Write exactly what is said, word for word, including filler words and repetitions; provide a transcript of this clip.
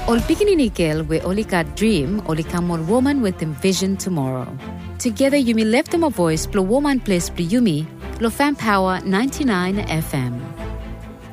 Ol pikininikel we olika dream olikamol woman with envision tomorrow. Together Yumi left them a voice plo woman place plo Yumi, lo fan power ninety-nine F M.